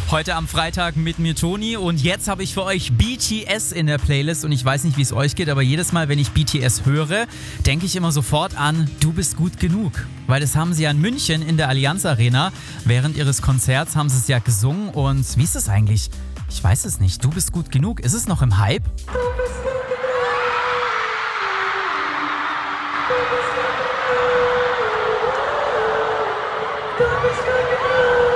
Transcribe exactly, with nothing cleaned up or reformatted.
Heute am Freitag mit mir Toni und jetzt habe ich für euch B T S in der Playlist und ich weiß nicht, wie es euch geht, aber jedes Mal, wenn ich B T S höre, denke ich immer sofort an Du bist gut genug, weil das haben sie ja in München in der Allianz Arena. Während ihres Konzerts haben sie es ja gesungen und wie ist es eigentlich? Ich weiß es nicht. Du bist gut genug. Ist es noch im Hype? Du bist